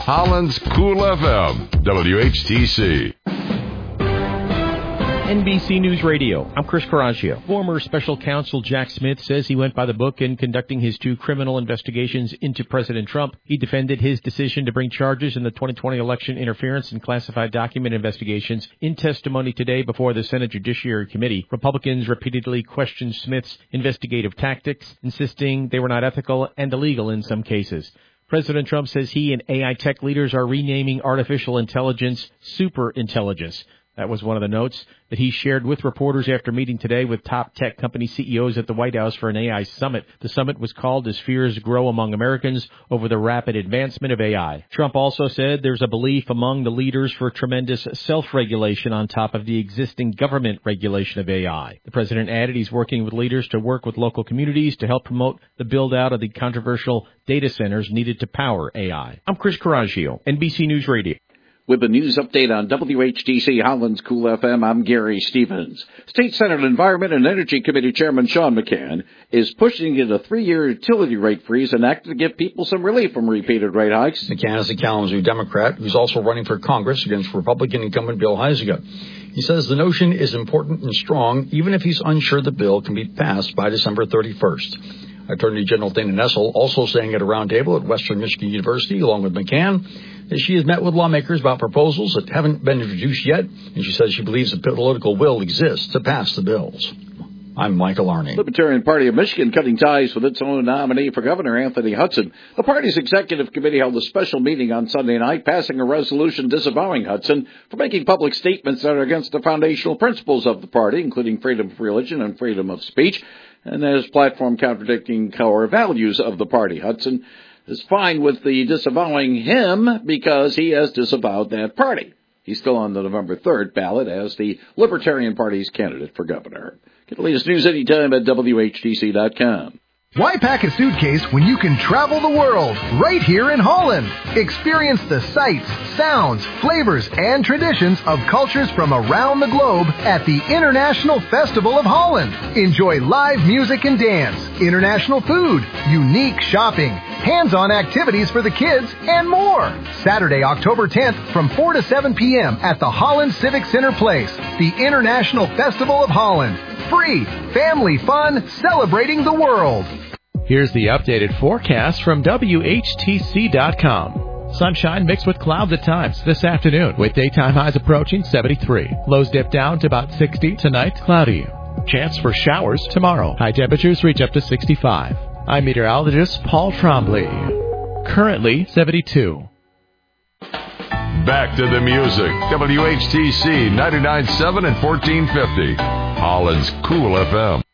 Holland's Cool FM, WHTC. NBC News Radio. I'm Chris Coraggio. Former special counsel Jack Smith says he went by the book in conducting his 2 criminal investigations into President Trump. He defended his decision to bring charges in the 2020 election interference and classified document investigations in testimony today before the Senate Judiciary Committee. Republicans repeatedly questioned Smith's investigative tactics, insisting they were not ethical and illegal in some cases. President Trump says he and AI tech leaders are renaming artificial intelligence superintelligence. That was one of the notes that he shared with reporters after meeting today with top tech company CEOs at the White House for an AI summit. The summit was called as fears grow among Americans over the rapid advancement of AI. Trump also said there's a belief among the leaders for tremendous self-regulation on top of the existing government regulation of AI. The president added he's working with leaders to work with local communities to help promote the build-out of the controversial data centers needed to power AI. I'm Chris Coraggio, NBC News Radio. With the news update on WHTC Holland's Cool FM, I'm Gary Stevens. State Senate Environment and Energy Committee Chairman Sean McCann is pushing it a 3-year utility rate freeze enacted to give people some relief from repeated rate hikes. McCann is a Kalamazoo Democrat who's also running for Congress against Republican incumbent Bill Huizenga. He says the notion is important and strong, even if he's unsure the bill can be passed by December 31st. Attorney General Dana Nessel also saying at a roundtable at Western Michigan University, along with McCann, that she has met with lawmakers about proposals that haven't been introduced yet, and she says she believes the political will exists to pass the bills. I'm Michael Arney. Libertarian Party of Michigan cutting ties with its own nominee for governor, Anthony Hudson. The party's executive committee held a special meeting on Sunday night, passing a resolution disavowing Hudson for making public statements that are against the foundational principles of the party, including freedom of religion and freedom of speech, and his platform contradicting core values of the party. Hudson is fine with the disavowing him because he has disavowed that party. He's still on the November 3rd ballot as the Libertarian Party's candidate for governor. Get the latest news anytime at WHTC.com. Why pack a suitcase when you can travel the world right here in Holland? Experience the sights, sounds, flavors, and traditions of cultures from around the globe at the International Festival of Holland. Enjoy live music and dance, international food, unique shopping, hands-on activities for the kids, and more. Saturday, October 10th from 4 to 7 p.m. at the Holland Civic Center Place, the International Festival of Holland. Free, family fun, celebrating the world. Here's the updated forecast from WHTC.com. Sunshine mixed with clouds at times this afternoon, with daytime highs approaching 73. Lows dip down to about 60. Tonight, cloudy. Chance for showers tomorrow. High temperatures reach up to 65. I'm meteorologist Paul Trombley. Currently 72. Back to the music. WHTC 99.7 and 1450. Holland's Cool FM.